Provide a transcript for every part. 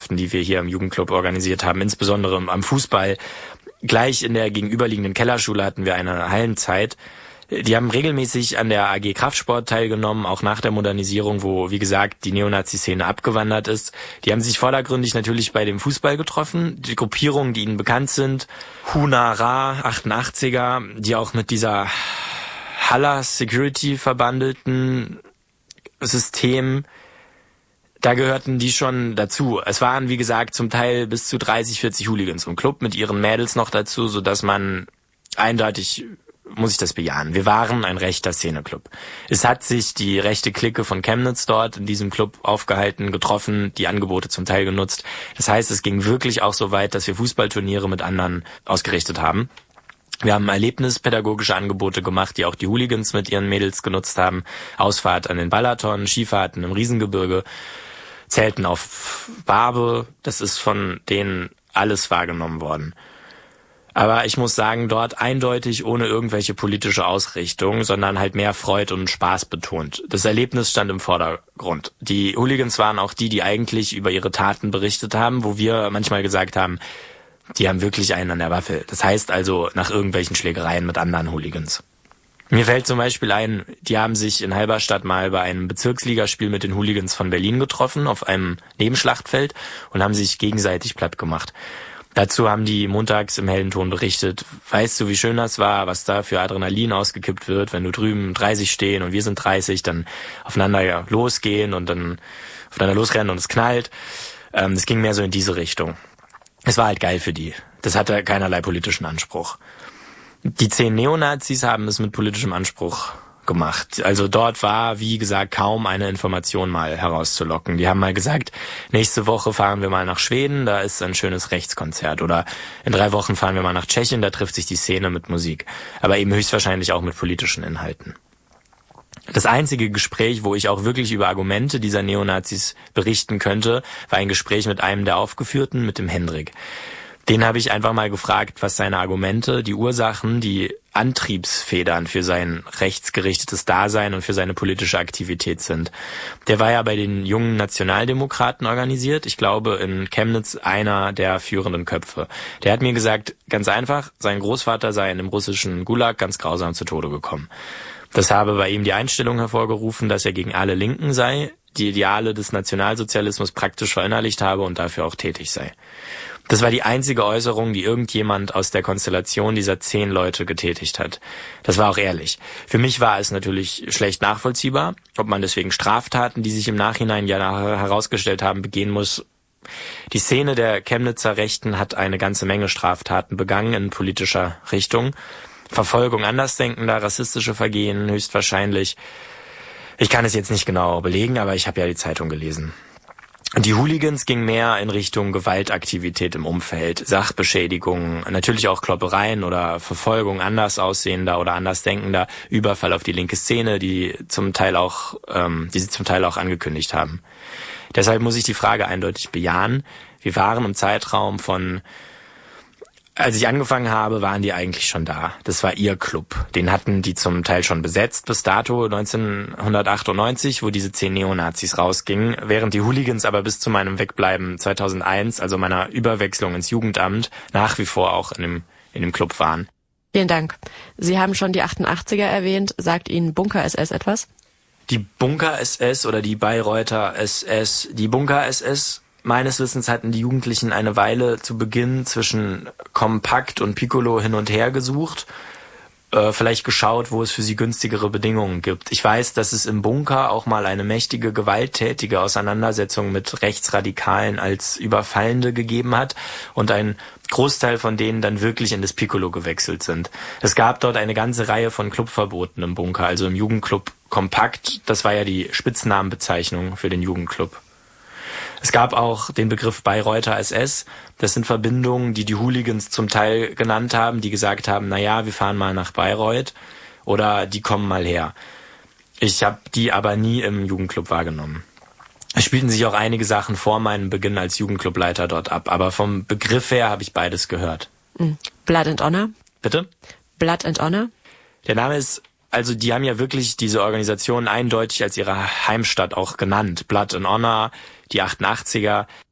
Mannschaften, die wir hier im Jugendclub organisiert haben, insbesondere am Fußball. Gleich in der gegenüberliegenden Kellerschule hatten wir eine Hallenzeit. Die haben regelmäßig an der AG Kraftsport teilgenommen, auch nach der Modernisierung, wo, wie gesagt, die Neonazi-Szene abgewandert ist. Die haben sich vordergründig natürlich bei dem Fußball getroffen. Die Gruppierungen, die ihnen bekannt sind, Huna-Ra, 88er, die auch mit dieser Haller Security verbandelten System, da gehörten die schon dazu. Es waren, wie gesagt, zum Teil bis zu 30, 40 Hooligans im Club mit ihren Mädels noch dazu, sodass man eindeutig, muss ich das bejahen, wir waren ein rechter Szeneclub. Es hat sich die rechte Clique von Chemnitz dort in diesem Club aufgehalten, getroffen, die Angebote zum Teil genutzt. Das heißt, es ging wirklich auch so weit, dass wir Fußballturniere mit anderen ausgerichtet haben. Wir haben erlebnispädagogische Angebote gemacht, die auch die Hooligans mit ihren Mädels genutzt haben. Ausfahrt an den Balaton, Skifahrten im Riesengebirge, Zelten auf Barbe. Das ist von denen alles wahrgenommen worden. Aber ich muss sagen, dort eindeutig ohne irgendwelche politische Ausrichtung, sondern halt mehr Freude und Spaß betont. Das Erlebnis stand im Vordergrund. Die Hooligans waren auch die eigentlich über ihre Taten berichtet haben, wo wir manchmal gesagt haben, die haben wirklich einen an der Waffel. Das heißt also nach irgendwelchen Schlägereien mit anderen Hooligans. Mir fällt zum Beispiel ein, die haben sich in Halberstadt mal bei einem Bezirksligaspiel mit den Hooligans von Berlin getroffen, auf einem Nebenschlachtfeld, und haben sich gegenseitig platt gemacht. Dazu haben die montags im hellen Ton berichtet, weißt du, wie schön das war, was da für Adrenalin ausgekippt wird, wenn du drüben 30 stehen und wir sind 30, dann aufeinander losgehen und dann aufeinander losrennen und es knallt. Das ging mehr so in diese Richtung. Es war halt geil für die. Das hatte keinerlei politischen Anspruch. Die 10 Neonazis haben es mit politischem Anspruch gemacht. Also dort war, wie gesagt, kaum eine Information mal herauszulocken. Die haben mal gesagt, nächste Woche fahren wir mal nach Schweden, da ist ein schönes Rechtskonzert. Oder in 3 Wochen fahren wir mal nach Tschechien, da trifft sich die Szene mit Musik. Aber eben höchstwahrscheinlich auch mit politischen Inhalten. Das einzige Gespräch, wo ich auch wirklich über Argumente dieser Neonazis berichten könnte, war ein Gespräch mit einem der Aufgeführten, mit dem Hendrik. Den habe ich einfach mal gefragt, was seine Argumente, die Ursachen, die Antriebsfedern für sein rechtsgerichtetes Dasein und für seine politische Aktivität sind. Der war ja bei den jungen Nationaldemokraten organisiert. Ich glaube, in Chemnitz einer der führenden Köpfe. Der hat mir gesagt, ganz einfach, sein Großvater sei in dem russischen Gulag ganz grausam zu Tode gekommen. Das habe bei ihm die Einstellung hervorgerufen, dass er gegen alle Linken sei, die Ideale des Nationalsozialismus praktisch verinnerlicht habe und dafür auch tätig sei. Das war die einzige Äußerung, die irgendjemand aus der Konstellation dieser 10 Leute getätigt hat. Das war auch ehrlich. Für mich war es natürlich schlecht nachvollziehbar, ob man deswegen Straftaten, die sich im Nachhinein ja herausgestellt haben, begehen muss. Die Szene der Chemnitzer Rechten hat eine ganze Menge Straftaten begangen in politischer Richtung. Verfolgung Andersdenkender, rassistische Vergehen höchstwahrscheinlich. Ich kann es jetzt nicht genau belegen, aber ich habe ja die Zeitung gelesen. Die Hooligans gingen mehr in Richtung Gewaltaktivität im Umfeld, Sachbeschädigungen, natürlich auch Kloppereien oder Verfolgung anders aussehender oder andersdenkender, Überfall auf die linke Szene, die sie zum Teil auch angekündigt haben. Deshalb muss ich die Frage eindeutig bejahen. Wir waren im Zeitraum von, als ich angefangen habe, waren die eigentlich schon da. Das war ihr Club. Den hatten die zum Teil schon besetzt bis dato 1998, wo diese 10 Neonazis rausgingen, während die Hooligans aber bis zu meinem Wegbleiben 2001, also meiner Überwechslung ins Jugendamt, nach wie vor auch in dem Club waren. Vielen Dank. Sie haben schon die 88er erwähnt. Sagt Ihnen Bunker-SS etwas? Die Bunker-SS oder die Bayreuther SS, die Bunker-SS, meines Wissens hatten die Jugendlichen eine Weile zu Beginn zwischen Kompakt und Piccolo hin und her gesucht, vielleicht geschaut, wo es für sie günstigere Bedingungen gibt. Ich weiß, dass es im Bunker auch mal eine mächtige, gewalttätige Auseinandersetzung mit Rechtsradikalen als Überfallende gegeben hat und ein Großteil von denen dann wirklich in das Piccolo gewechselt sind. Es gab dort eine ganze Reihe von Clubverboten im Bunker, also im Jugendclub Kompakt, das war ja die Spitznamenbezeichnung für den Jugendclub. Es gab auch den Begriff Bayreuther SS. Das sind Verbindungen, die die Hooligans zum Teil genannt haben, die gesagt haben, na ja, wir fahren mal nach Bayreuth oder die kommen mal her. Ich habe die aber nie im Jugendclub wahrgenommen. Es spielten sich auch einige Sachen vor meinem Beginn als Jugendclubleiter dort ab, aber vom Begriff her habe ich beides gehört. Blood and Honor? Bitte? Blood and Honor? Der Name ist, also die haben ja wirklich diese Organisation eindeutig als ihre Heimstatt auch genannt. Blood and Honor, die 88er.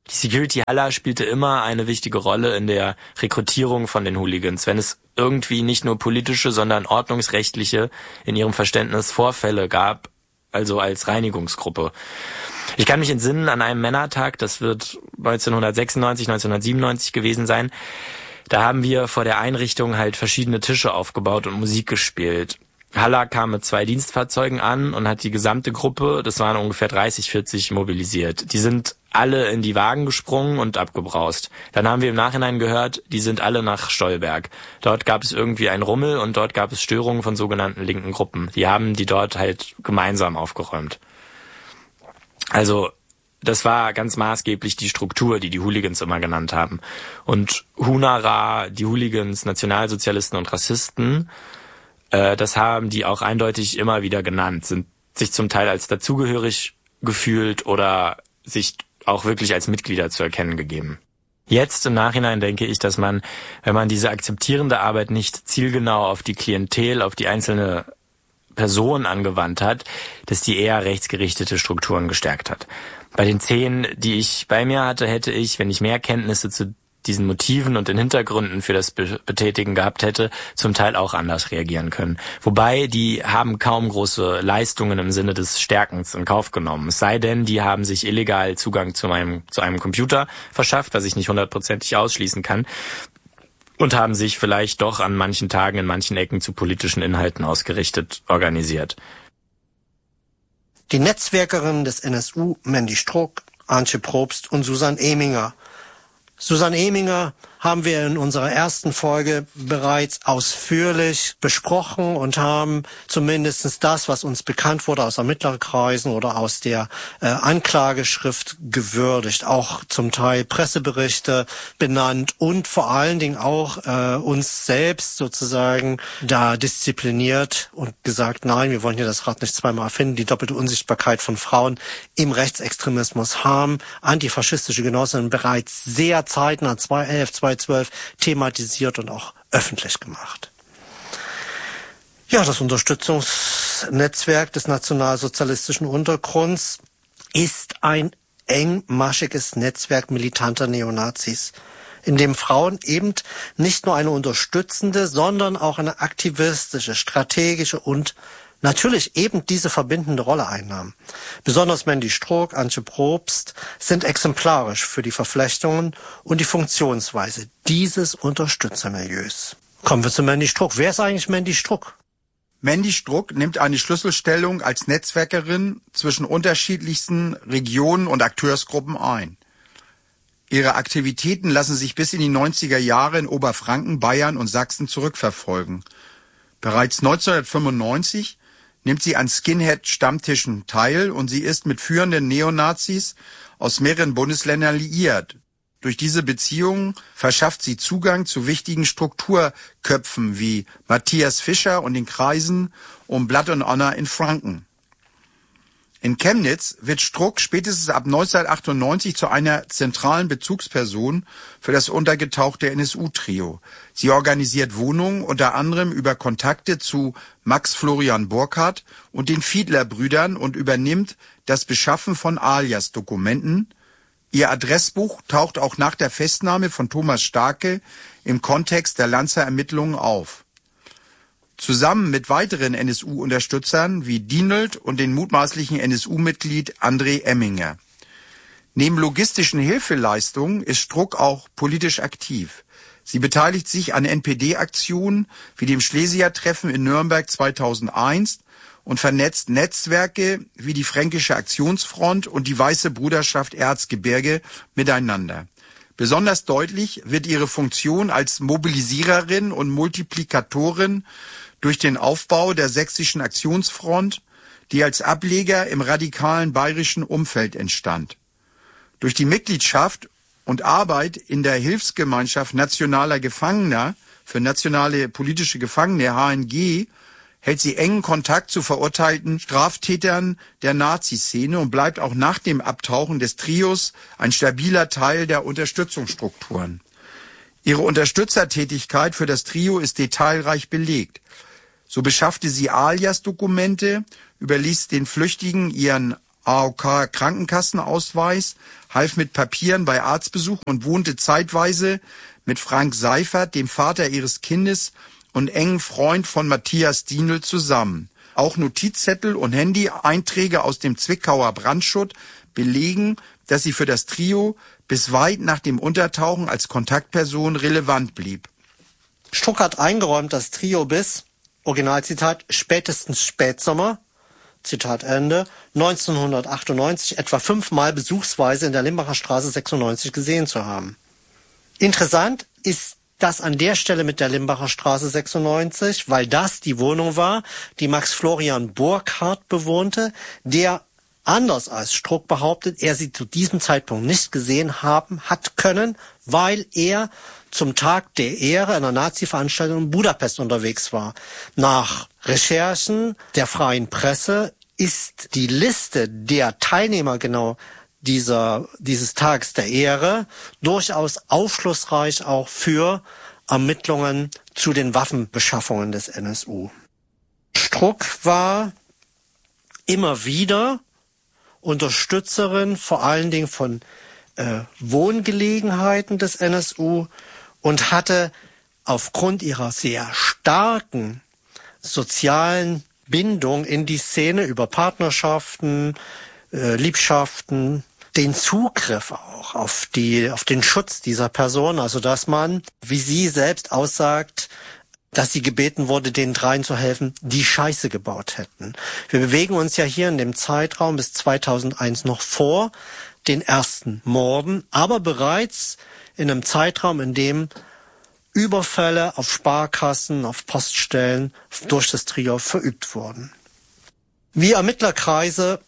Die Security Haller spielte immer eine wichtige Rolle in der Rekrutierung von den Hooligans, wenn es irgendwie nicht nur politische, sondern ordnungsrechtliche, in ihrem Verständnis, Vorfälle gab, also als Reinigungsgruppe. Ich kann mich entsinnen an einem Männertag, das wird 1996, 1997 gewesen sein. Da haben wir vor der Einrichtung halt verschiedene Tische aufgebaut und Musik gespielt. Haller kam mit 2 Dienstfahrzeugen an und hat die gesamte Gruppe, das waren ungefähr 30, 40, mobilisiert. Die sind alle in die Wagen gesprungen und abgebraust. Dann haben wir im Nachhinein gehört, die sind alle nach Stolberg. Dort gab es irgendwie einen Rummel und dort gab es Störungen von sogenannten linken Gruppen. Die haben die dort halt gemeinsam aufgeräumt. Also das war ganz maßgeblich die Struktur, die Hooligans immer genannt haben. Und Hunara, die Hooligans, Nationalsozialisten und Rassisten, das haben die auch eindeutig immer wieder genannt, sind sich zum Teil als dazugehörig gefühlt oder sich auch wirklich als Mitglieder zu erkennen gegeben. Jetzt im Nachhinein denke ich, dass man, wenn man diese akzeptierende Arbeit nicht zielgenau auf die Klientel, auf die einzelne Person angewandt hat, dass die eher rechtsgerichtete Strukturen gestärkt hat. Bei den 10, die ich bei mir hatte, hätte ich, wenn ich mehr Kenntnisse zu diesen Motiven und den Hintergründen für das Betätigen gehabt hätte, zum Teil auch anders reagieren können. Wobei, die haben kaum große Leistungen im Sinne des Stärkens in Kauf genommen. Es sei denn, die haben sich illegal Zugang zu einem Computer verschafft, was ich nicht 100%ig ausschließen kann, und haben sich vielleicht doch an manchen Tagen in manchen Ecken zu politischen Inhalten ausgerichtet organisiert. Die Netzwerkerinnen des NSU, Mandy Struck, Antje Probst und Susanne Eminger. Susanne Eminger haben wir in unserer ersten Folge bereits ausführlich besprochen und haben zumindest das, was uns bekannt wurde aus Ermittlerkreisen oder aus der Anklageschrift gewürdigt, auch zum Teil Presseberichte benannt und vor allen Dingen auch uns selbst sozusagen da diszipliniert und gesagt, nein, wir wollen hier das Rad nicht zweimal erfinden, die doppelte Unsichtbarkeit von Frauen im Rechtsextremismus haben antifaschistische Genossinnen bereits sehr zeitnah 2011, 2012 thematisiert und auch öffentlich gemacht. Ja, das Unterstützungsnetzwerk des nationalsozialistischen Untergrunds ist ein engmaschiges Netzwerk militanter Neonazis, in dem Frauen eben nicht nur eine unterstützende, sondern auch eine aktivistische, strategische und natürlich eben diese verbindende Rolle einnahmen. Besonders Mandy Struck, Antje Probst sind exemplarisch für die Verflechtungen und die Funktionsweise dieses Unterstützermilieus. Kommen wir zu Mandy Struck. Wer ist eigentlich Mandy Struck? Mandy Struck nimmt eine Schlüsselstellung als Netzwerkerin zwischen unterschiedlichsten Regionen und Akteursgruppen ein. Ihre Aktivitäten lassen sich bis in die 90er Jahre in Oberfranken, Bayern und Sachsen zurückverfolgen. Bereits 1995 nimmt sie an Skinhead-Stammtischen teil und sie ist mit führenden Neonazis aus mehreren Bundesländern liiert. Durch diese Beziehungen verschafft sie Zugang zu wichtigen Strukturköpfen wie Matthias Fischer und den Kreisen um Blood and Honor in Franken. In Chemnitz wird Struck spätestens ab 1998 zu einer zentralen Bezugsperson für das untergetauchte NSU-Trio. Sie organisiert Wohnungen unter anderem über Kontakte zu Max Florian Burkhardt und den Fiedler-Brüdern und übernimmt das Beschaffen von Alias-Dokumenten. Ihr Adressbuch taucht auch nach der Festnahme von Thomas Starke im Kontext der Lanzer Ermittlungen auf. Zusammen mit weiteren NSU-Unterstützern wie Dienold und den mutmaßlichen NSU-Mitglied André Emminger. Neben logistischen Hilfeleistungen ist Struck auch politisch aktiv. Sie beteiligt sich an NPD-Aktionen wie dem Schlesier-Treffen in Nürnberg 2001 und vernetzt Netzwerke wie die Fränkische Aktionsfront und die Weiße Bruderschaft Erzgebirge miteinander. Besonders deutlich wird ihre Funktion als Mobilisiererin und Multiplikatorin durch den Aufbau der Sächsischen Aktionsfront, die als Ableger im radikalen bayerischen Umfeld entstand. Durch die Mitgliedschaft und Arbeit in der Hilfsgemeinschaft nationaler Gefangener für nationale politische Gefangene HNG hält sie engen Kontakt zu verurteilten Straftätern der Nazi-Szene und bleibt auch nach dem Abtauchen des Trios ein stabiler Teil der Unterstützungsstrukturen. Ihre Unterstützertätigkeit für das Trio ist detailreich belegt. So beschaffte sie Alias-Dokumente, überließ den Flüchtigen ihren AOK-Krankenkassenausweis, half mit Papieren bei Arztbesuchen und wohnte zeitweise mit Frank Seifert, dem Vater ihres Kindes und engen Freund von Matthias Dienel, zusammen. Auch Notizzettel und Handy-Einträge aus dem Zwickauer Brandschutt belegen, dass sie für das Trio bis weit nach dem Untertauchen als Kontaktperson relevant blieb. Struck hat eingeräumt, das Trio bis, Originalzitat, spätestens Spätsommer, Zitat Ende, 1998 etwa 5-mal besuchsweise in der Limbacher Straße 96 gesehen zu haben. Interessant ist das an der Stelle mit der Limbacher Straße 96, weil das die Wohnung war, die Max Florian Burkhardt bewohnte, der anders als Struck behauptet, er sie zu diesem Zeitpunkt nicht gesehen haben hat können, weil er zum Tag der Ehre einer Nazi-Veranstaltung in Budapest unterwegs war. Nach Recherchen der Freien Presse ist die Liste der Teilnehmer genau dieses Tages der Ehre durchaus aufschlussreich auch für Ermittlungen zu den Waffenbeschaffungen des NSU. Struck war immer wieder Unterstützerin vor allen Dingen von Wohngelegenheiten des NSU und hatte aufgrund ihrer sehr starken sozialen Bindung in die Szene über Partnerschaften, Liebschaften, den Zugriff auch auf den Schutz dieser Person, also dass man, wie sie selbst aussagt, dass sie gebeten wurde, den dreien zu helfen, die Scheiße gebaut hätten. Wir bewegen uns ja hier in dem Zeitraum bis 2001 noch vor den ersten Morden, aber bereits in einem Zeitraum, in dem Überfälle auf Sparkassen, auf Poststellen durch das Trio verübt wurden. Wie Ermittlerkreise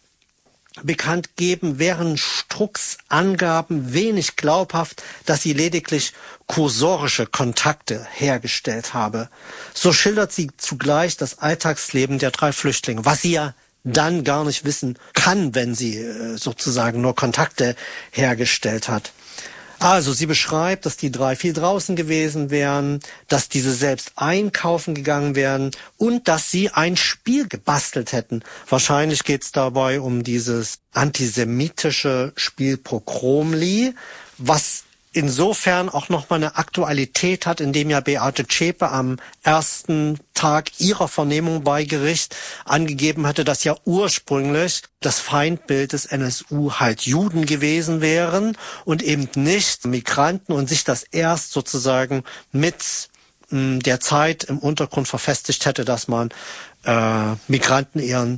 bekannt geben, wären Strucks Angaben wenig glaubhaft, dass sie lediglich kursorische Kontakte hergestellt habe. So schildert sie zugleich das Alltagsleben der 3 Flüchtlinge, was sie ja dann gar nicht wissen kann, wenn sie sozusagen nur Kontakte hergestellt hat. Also sie beschreibt, dass die 3 viel draußen gewesen wären, dass diese selbst einkaufen gegangen wären und dass sie ein Spiel gebastelt hätten. Wahrscheinlich geht es dabei um dieses antisemitische Spiel Pogromli, was insofern auch nochmal eine Aktualität hat, indem ja Beate Zschäpe am ersten Tag ihrer Vernehmung bei Gericht angegeben hatte, dass ja ursprünglich das Feindbild des NSU halt Juden gewesen wären und eben nicht Migranten und sich das erst sozusagen mit der Zeit im Untergrund verfestigt hätte, dass man Migranten eher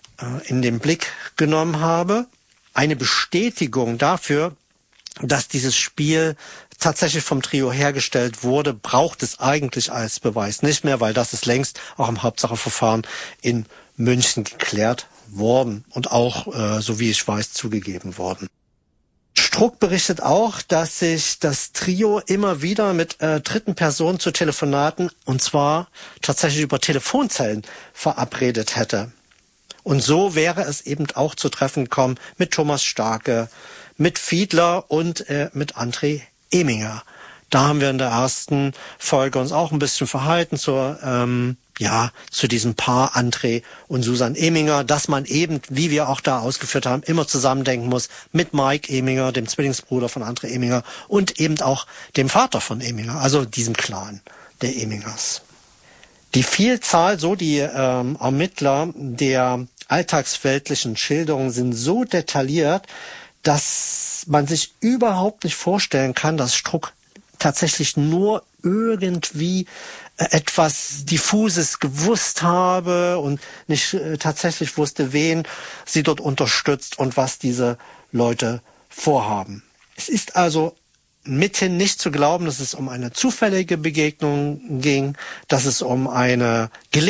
in den Blick genommen habe. Eine Bestätigung dafür, dass dieses Spiel tatsächlich vom Trio hergestellt wurde, braucht es eigentlich als Beweis nicht mehr, weil das ist längst auch im Hauptsacheverfahren in München geklärt worden und auch, so wie ich weiß, zugegeben worden. Struck berichtet auch, dass sich das Trio immer wieder mit dritten Personen zu Telefonaten, und zwar tatsächlich über Telefonzellen, verabredet hätte. Und so wäre es eben auch zu Treffen gekommen mit Thomas Starke, mit Fiedler und mit André Eminger. Da haben wir in der ersten Folge uns auch ein bisschen verhalten zu diesem Paar André und Susan Eminger, dass man eben, wie wir auch da ausgeführt haben, immer zusammendenken muss mit Mike Eminger, dem Zwillingsbruder von André Eminger und eben auch dem Vater von Eminger, also diesem Clan der Emingers. Die Vielzahl, so die Ermittler der alltagsweltlichen Schilderungen sind so detailliert, dass man sich überhaupt nicht vorstellen kann, dass Struck tatsächlich nur irgendwie etwas Diffuses gewusst habe und nicht tatsächlich wusste, wen sie dort unterstützt und was diese Leute vorhaben. Es ist also mithin nicht zu glauben, dass es um eine zufällige Begegnung ging, dass es um eine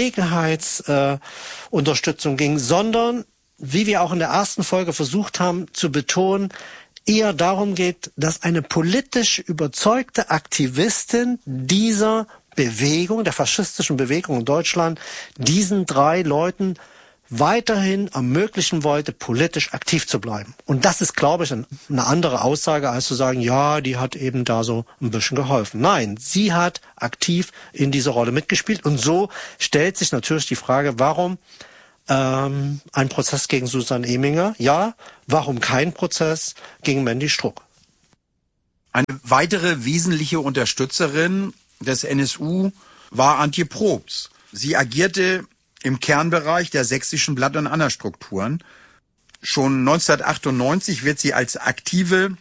Gelegenheitsunterstützung ging, sondern, wie wir auch in der ersten Folge versucht haben zu betonen, eher darum geht, dass eine politisch überzeugte Aktivistin dieser Bewegung, der faschistischen Bewegung in Deutschland, diesen 3 Leuten weiterhin ermöglichen wollte, politisch aktiv zu bleiben. Und das ist, glaube ich, eine andere Aussage, als zu sagen, ja, die hat eben da so ein bisschen geholfen. Nein, sie hat aktiv in dieser Rolle mitgespielt. Und so stellt sich natürlich die Frage, warum ein Prozess gegen Susan Eminger? Ja. Warum kein Prozess gegen Mandy Struck? Eine weitere wesentliche Unterstützerin des NSU war Antje Probst. Sie agierte im Kernbereich der sächsischen Blatt- und Anna-Strukturen. Schon 1998 wird sie als aktive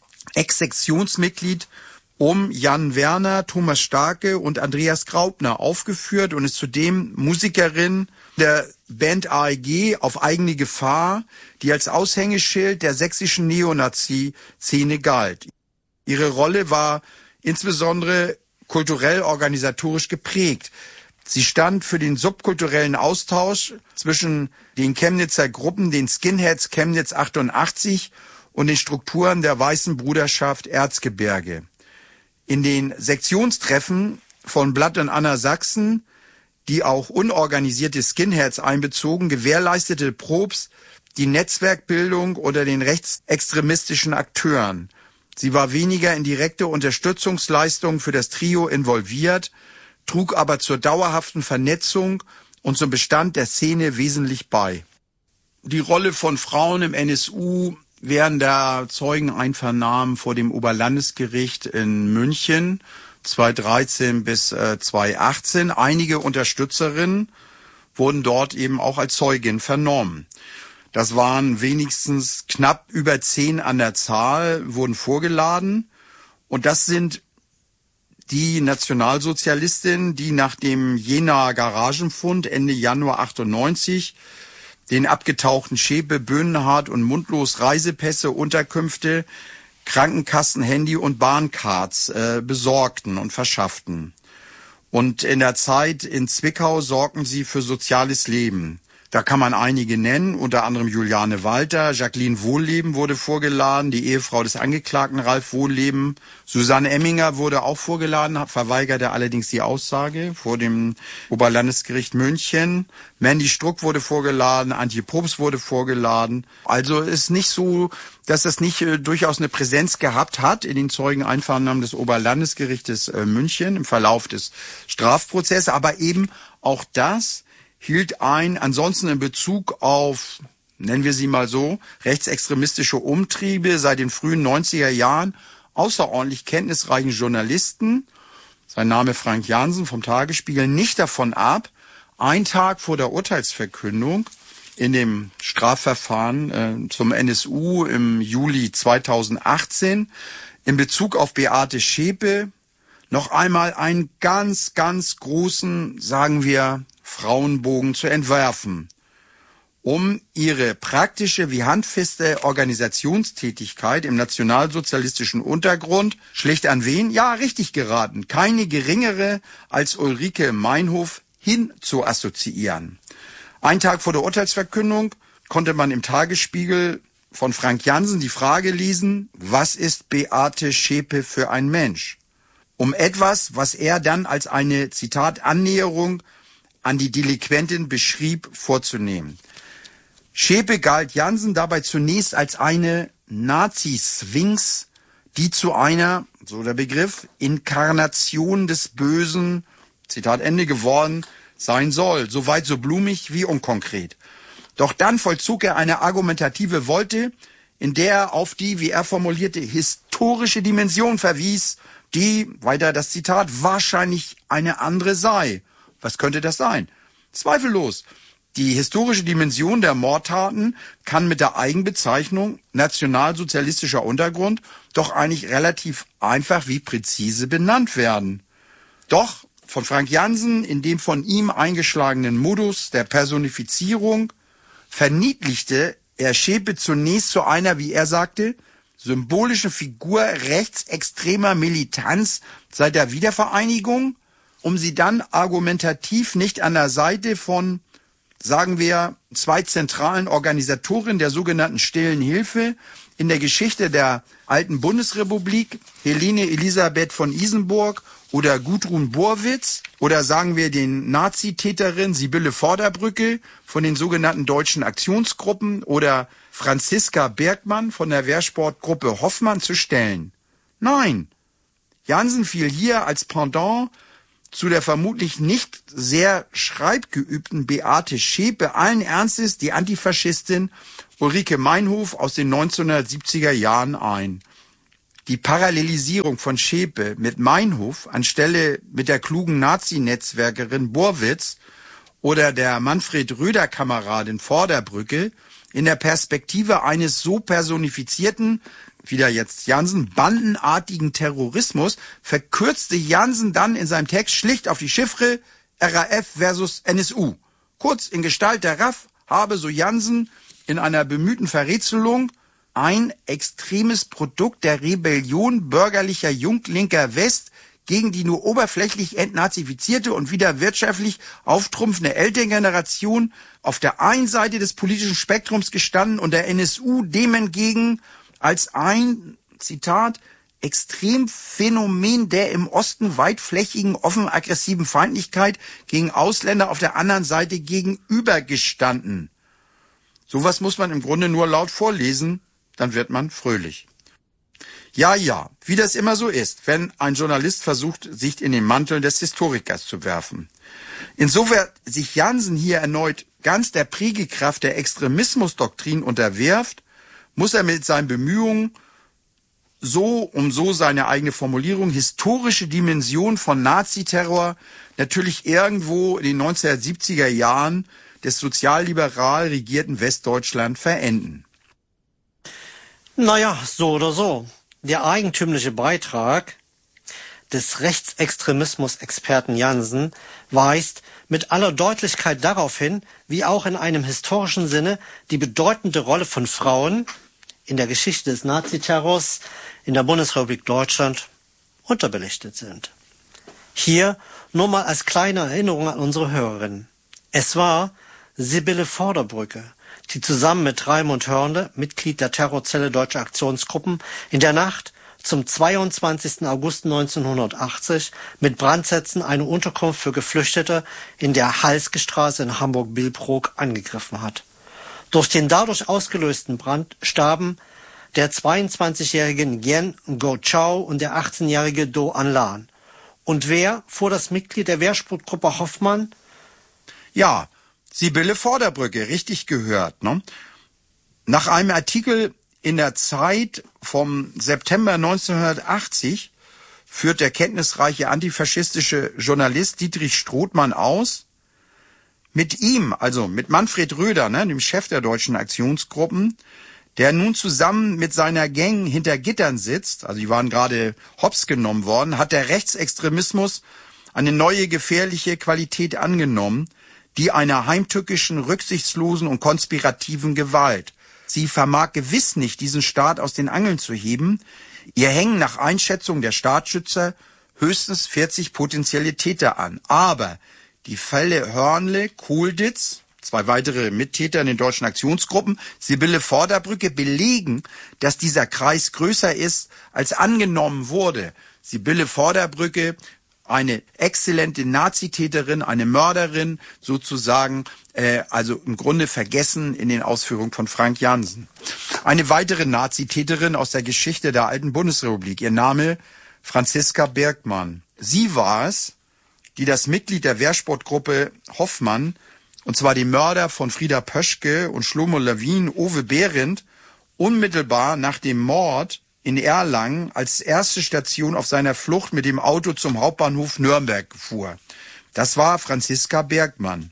Ex-Sektionsmitglied um Jan Werner, Thomas Starke und Andreas Graupner aufgeführt und ist zudem Musikerin der Band AEG auf eigene Gefahr, die als Aushängeschild der sächsischen Neonazi-Szene galt. Ihre Rolle war insbesondere kulturell-organisatorisch geprägt. Sie stand für den subkulturellen Austausch zwischen den Chemnitzer Gruppen, den Skinheads Chemnitz 88 und den Strukturen der Weißen Bruderschaft Erzgebirge. In den Sektionstreffen von Blatt und Anna Sachsen, die auch unorganisierte Skinheads einbezogen, gewährleistete Probst die Netzwerkbildung unter den rechtsextremistischen Akteuren. Sie war weniger in direkte Unterstützungsleistungen für das Trio involviert, trug aber zur dauerhaften Vernetzung und zum Bestand der Szene wesentlich bei. Die Rolle von Frauen im NSU während der Zeugeneinvernahmen vor dem Oberlandesgericht in München 2013 bis 2018. Einige Unterstützerinnen wurden dort eben auch als Zeugin vernommen. Das waren wenigstens knapp über 10 an der Zahl, wurden vorgeladen. Und das sind die Nationalsozialistinnen, die nach dem Jenaer Garagenfund Ende Januar 98 den abgetauchten Schäpe, Böhnhardt und Mundlos Reisepässe, Unterkünfte, Krankenkassen, Handy und Bahncards besorgten und verschafften. Und in der Zeit in Zwickau sorgten sie für soziales Leben. Da kann man einige nennen, unter anderem Juliane Walter, Jacqueline Wohlleben wurde vorgeladen, die Ehefrau des Angeklagten Ralf Wohlleben. Susanne Emminger wurde auch vorgeladen, verweigerte allerdings die Aussage vor dem Oberlandesgericht München. Mandy Struck wurde vorgeladen, Antje Probst wurde vorgeladen. Also ist nicht so, dass das nicht durchaus eine Präsenz gehabt hat in den Zeugeneinvernahmen des Oberlandesgerichtes München im Verlauf des Strafprozesses, aber eben auch das hielt ein, ansonsten in Bezug auf, nennen wir sie mal so, rechtsextremistische Umtriebe seit den frühen 90er Jahren außerordentlich kenntnisreichen Journalisten, sein Name Frank Jansen vom Tagesspiegel, nicht davon ab, einen Tag vor der Urteilsverkündung in dem Strafverfahren zum NSU im Juli 2018 in Bezug auf Beate Schäpe noch einmal einen ganz, ganz großen, sagen wir, Frauenbogen zu entwerfen, um ihre praktische wie handfeste Organisationstätigkeit im nationalsozialistischen Untergrund schlicht an wen? Ja, richtig geraten, keine geringere als Ulrike Meinhof hin zu assoziieren. Einen Tag vor der Urteilsverkündung konnte man im Tagesspiegel von Frank Jansen die Frage lesen, was ist Beate Schäpe für ein Mensch? Um etwas, was er dann als eine, Zitat, Annäherung an die Delinquentin beschrieb, vorzunehmen. Schäpe galt Jansen dabei zunächst als eine Nazi-Sphinx, die zu einer, so der Begriff, Inkarnation des Bösen, Zitat Ende, geworden sein soll. Soweit so blumig wie unkonkret. Doch dann vollzog er eine argumentative Volte, in der er auf die, wie er formulierte, historische Dimension verwies, die, weiter das Zitat, wahrscheinlich eine andere sei. Was könnte das sein? Zweifellos. Die historische Dimension der Mordtaten kann mit der Eigenbezeichnung nationalsozialistischer Untergrund doch eigentlich relativ einfach wie präzise benannt werden. Doch von Frank Jansen in dem von ihm eingeschlagenen Modus der Personifizierung verniedlichte er Schäpe zunächst zu einer, wie er sagte, symbolischen Figur rechtsextremer Militanz seit der Wiedervereinigung, um sie dann argumentativ nicht an der Seite von, sagen wir, 2 zentralen Organisatorinnen der sogenannten Stillen Hilfe in der Geschichte der alten Bundesrepublik, Helene Elisabeth von Isenburg oder Gudrun Borwitz, oder sagen wir den Nazitäterin Sibylle Vorderbrücke von den sogenannten deutschen Aktionsgruppen oder Franziska Bergmann von der Wehrsportgruppe Hoffmann zu stellen. Nein, Jansen fiel hier als Pendant zu der vermutlich nicht sehr schreibgeübten Beate Zschäpe allen Ernstes die Antifaschistin Ulrike Meinhof aus den 1970er Jahren ein. Die Parallelisierung von Zschäpe mit Meinhof anstelle mit der klugen Nazi-Netzwerkerin Borwitz oder der Manfred-Röder-Kameradin Vorderbrücke in der Perspektive eines so personifizierten, wieder jetzt Jansen, bandenartigen Terrorismus, verkürzte Jansen dann in seinem Text schlicht auf die Chiffre RAF versus NSU. Kurz in Gestalt der RAF habe, so Jansen, in einer bemühten Verrätselung ein extremes Produkt der Rebellion bürgerlicher Junglinker West gegen die nur oberflächlich entnazifizierte und wieder wirtschaftlich auftrumpfende Elterngeneration auf der einen Seite des politischen Spektrums gestanden und der NSU dem entgegen als ein, Zitat, Extremphänomen der im Osten weitflächigen, offen aggressiven Feindlichkeit gegen Ausländer auf der anderen Seite gegenübergestanden. Sowas muss man im Grunde nur laut vorlesen, dann wird man fröhlich. Ja, wie das immer so ist, wenn ein Journalist versucht, sich in den Mantel des Historikers zu werfen. Insofern sich Jansen hier erneut ganz der Prägekraft der Extremismusdoktrin unterwirft, muss er mit seinen Bemühungen so seine eigene Formulierung, historische Dimension von Naziterror natürlich irgendwo in den 1970er Jahren des sozialliberal regierten Westdeutschland verenden. Naja, so oder so. Der eigentümliche Beitrag des Rechtsextremismus-Experten Jansen weist mit aller Deutlichkeit darauf hin, wie auch in einem historischen Sinne die bedeutende Rolle von Frauen in der Geschichte des Naziterrors in der Bundesrepublik Deutschland unterbelichtet sind. Hier nur mal als kleine Erinnerung an unsere Hörerinnen. Es war Sibylle Vorderbrücke, die zusammen mit Raimund Hörnle, Mitglied der Terrorzelle Deutsche Aktionsgruppen, in der Nacht zum 22. August 1980 mit Brandsätzen eine Unterkunft für Geflüchtete in der Halsgestraße in Hamburg-Billbrook angegriffen hat. Durch den dadurch ausgelösten Brand starben der 22-jährige Nguyen Ngo Chau und der 18-jährige Do An Lan. Und wer fuhr das Mitglied der Wehrsportgruppe Hoffmann? Ja, Sibylle Vorderbrücke, richtig gehört, ne? Nach einem Artikel in der Zeit vom September 1980 führt der kenntnisreiche antifaschistische Journalist Dietrich Strothmann aus, mit ihm, also mit Manfred Röder, ne, dem Chef der deutschen Aktionsgruppen, der nun zusammen mit seiner Gang hinter Gittern sitzt, also die waren gerade hops genommen worden, hat der Rechtsextremismus eine neue gefährliche Qualität angenommen, die einer heimtückischen, rücksichtslosen und konspirativen Gewalt. Sie vermag gewiss nicht, diesen Staat aus den Angeln zu heben. Ihr hängen nach Einschätzung der Staatsschützer höchstens 40 potenzielle Täter an. Aber die Fälle Hörnle, Kohlitz, zwei weitere Mittäter in den deutschen Aktionsgruppen, Sibylle Vorderbrücke belegen, dass dieser Kreis größer ist, als angenommen wurde. Sibylle Vorderbrücke, eine exzellente Nazitäterin, eine Mörderin sozusagen, also im Grunde vergessen in den Ausführungen von Frank Jansen. Eine weitere Nazitäterin aus der Geschichte der alten Bundesrepublik, ihr Name Franziska Bergmann. Sie war es, die das Mitglied der Wehrsportgruppe Hoffmann, und zwar den Mörder von Frieda Pöschke und Shlomo Lawin, Uwe Behrendt, unmittelbar nach dem Mord in Erlangen als erste Station auf seiner Flucht mit dem Auto zum Hauptbahnhof Nürnberg fuhr. Das war Franziska Bergmann.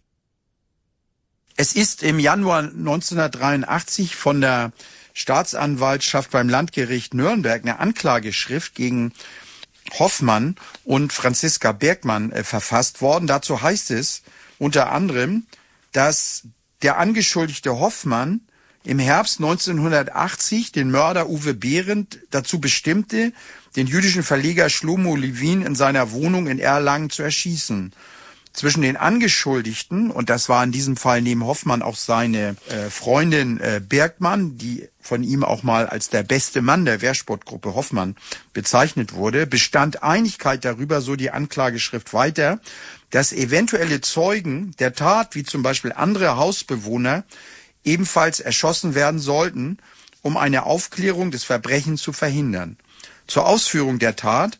Es ist im Januar 1983 von der Staatsanwaltschaft beim Landgericht Nürnberg eine Anklageschrift gegen Hoffmann und Franziska Bergmann verfasst worden. Dazu heißt es unter anderem, dass der Angeschuldigte Hoffmann im Herbst 1980 den Mörder Uwe Behrendt dazu bestimmte, den jüdischen Verleger Shlomo Lawin in seiner Wohnung in Erlangen zu erschießen. Zwischen den Angeschuldigten, und das war in diesem Fall neben Hoffmann auch seine Freundin Bergmann, die von ihm auch mal als der beste Mann der Wehrsportgruppe Hoffmann bezeichnet wurde, bestand Einigkeit darüber, so die Anklageschrift weiter, dass eventuelle Zeugen der Tat, wie zum Beispiel andere Hausbewohner, ebenfalls erschossen werden sollten, um eine Aufklärung des Verbrechens zu verhindern. Zur Ausführung der Tat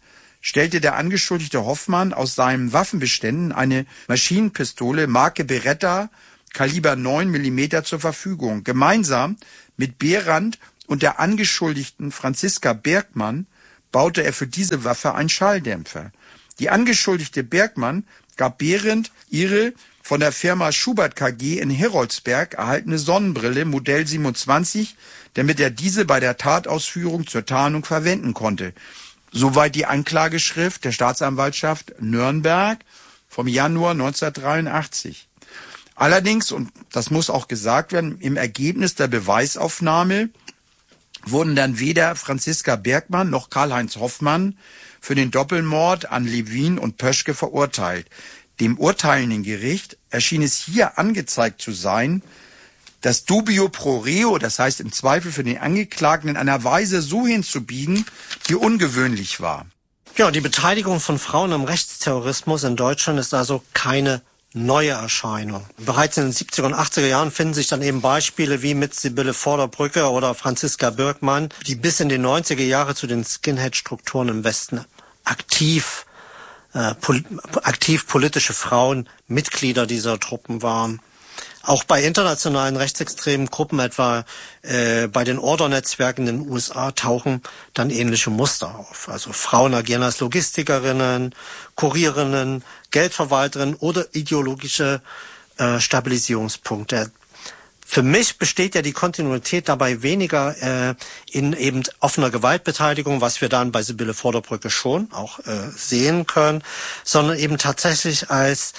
stellte der Angeschuldigte Hoffmann aus seinen Waffenbeständen eine Maschinenpistole Marke Beretta Kaliber 9 mm zur Verfügung. Gemeinsam mit Behrendt und der Angeschuldigten Franziska Bergmann baute er für diese Waffe einen Schalldämpfer. Die Angeschuldigte Bergmann gab Behrendt ihre von der Firma Schubert KG in Heroldsberg erhaltene Sonnenbrille Modell 27, damit er diese bei der Tatausführung zur Tarnung verwenden konnte. Soweit die Anklageschrift der Staatsanwaltschaft Nürnberg vom Januar 1983. Allerdings, und das muss auch gesagt werden, im Ergebnis der Beweisaufnahme wurden dann weder Franziska Bergmann noch Karl-Heinz Hoffmann für den Doppelmord an Levin und Pöschke verurteilt. Dem urteilenden Gericht erschien es hier angezeigt zu sein, das Dubio pro reo, das heißt im Zweifel für den Angeklagten, in einer Weise so hinzubiegen, die ungewöhnlich war. Ja, die Beteiligung von Frauen am Rechtsterrorismus in Deutschland ist also keine neue Erscheinung. Bereits in den 70er und 80er Jahren finden sich dann eben Beispiele wie mit Sibylle Vorderbrücke oder Franziska Bergmann, die bis in den 90er Jahre zu den Skinhead-Strukturen im Westen aktiv politische Frauen Mitglieder dieser Truppen waren. Auch bei internationalen rechtsextremen Gruppen, etwa bei den Order-Netzwerken in den USA, tauchen dann ähnliche Muster auf. Also Frauen agieren als Logistikerinnen, Kurierinnen, Geldverwalterinnen oder ideologische Stabilisierungspunkte. Für mich besteht ja die Kontinuität dabei weniger in eben offener Gewaltbeteiligung, was wir dann bei Sibylle Vorderbrücke schon auch sehen können, sondern eben tatsächlich als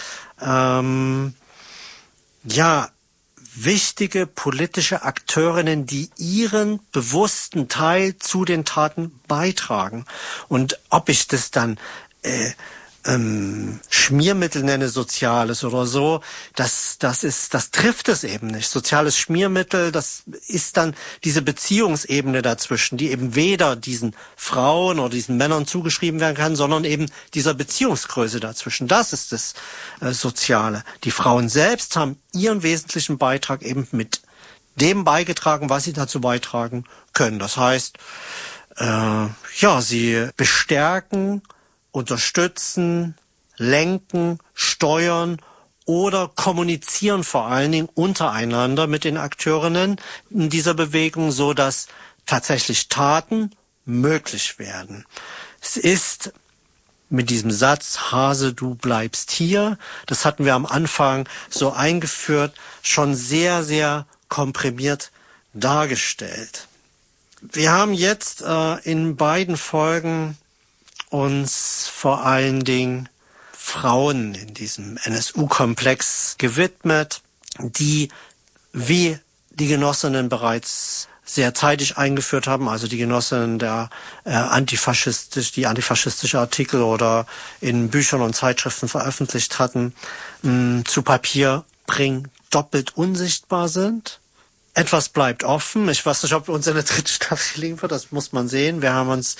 wichtige politische Akteurinnen, die ihren bewussten Teil zu den Taten beitragen. Und ob ich das dann Schmiermittel nenne, Soziales oder so, das trifft es eben nicht. Soziales Schmiermittel, das ist dann diese Beziehungsebene dazwischen, die eben weder diesen Frauen oder diesen Männern zugeschrieben werden kann, sondern eben dieser Beziehungsgröße dazwischen. Das ist das Soziale. Die Frauen selbst haben ihren wesentlichen Beitrag eben mit dem beigetragen, was sie dazu beitragen können. Das heißt, sie bestärken, unterstützen, lenken, steuern oder kommunizieren vor allen Dingen untereinander mit den Akteurinnen in dieser Bewegung, so dass tatsächlich Taten möglich werden. Es ist mit diesem Satz, Hase, du bleibst hier, das hatten wir am Anfang so eingeführt, schon sehr, sehr komprimiert dargestellt. Wir haben jetzt in beiden Folgen uns vor allen Dingen Frauen in diesem NSU-Komplex gewidmet, die, wie die Genossinnen bereits sehr zeitig eingeführt haben, also die Genossinnen der antifaschistische Artikel oder in Büchern und Zeitschriften veröffentlicht hatten, zu Papier bringen, doppelt unsichtbar sind. Etwas bleibt offen. Ich weiß nicht, ob uns in der dritten Staffel liegen wird. Das muss man sehen. Wir haben uns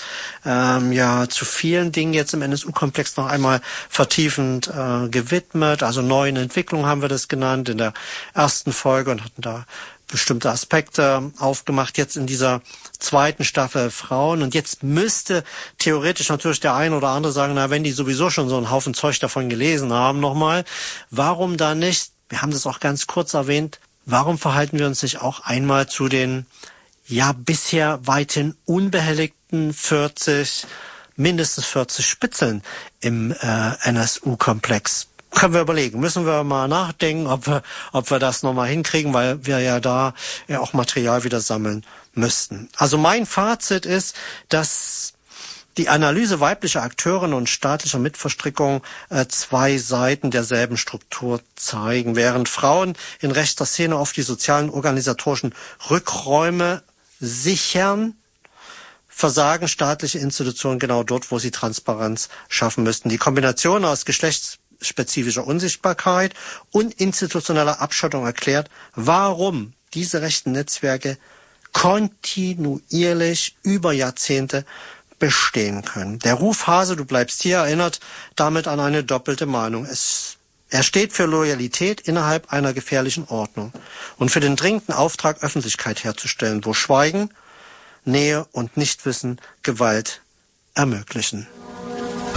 zu vielen Dingen jetzt im NSU-Komplex noch einmal vertiefend gewidmet. Also neuen Entwicklungen haben wir das genannt in der ersten Folge und hatten da bestimmte Aspekte aufgemacht. Jetzt in dieser zweiten Staffel Frauen. Und jetzt müsste theoretisch natürlich der ein oder andere sagen, na, wenn die sowieso schon so einen Haufen Zeug davon gelesen haben nochmal, warum da nicht, wir haben das auch ganz kurz erwähnt, warum verhalten wir uns nicht auch einmal zu den bisher weithin unbehelligten mindestens 40 Spitzeln im NSU-Komplex? Können wir überlegen, müssen wir mal nachdenken, ob wir das nochmal hinkriegen, weil wir ja da ja auch Material wieder sammeln müssten. Also mein Fazit ist, dass die Analyse weiblicher Akteurinnen und staatlicher Mitverstrickung zwei Seiten derselben Struktur zeigen. Während Frauen in rechter Szene oft die sozialen organisatorischen Rückräume sichern, versagen staatliche Institutionen genau dort, wo sie Transparenz schaffen müssten. Die Kombination aus geschlechtsspezifischer Unsichtbarkeit und institutioneller Abschottung erklärt, warum diese rechten Netzwerke kontinuierlich über Jahrzehnte bestehen können. Der Ruf Hase, du bleibst hier, erinnert damit an eine doppelte Mahnung. Er steht für Loyalität innerhalb einer gefährlichen Ordnung und für den dringenden Auftrag, Öffentlichkeit herzustellen, wo Schweigen, Nähe und Nichtwissen Gewalt ermöglichen.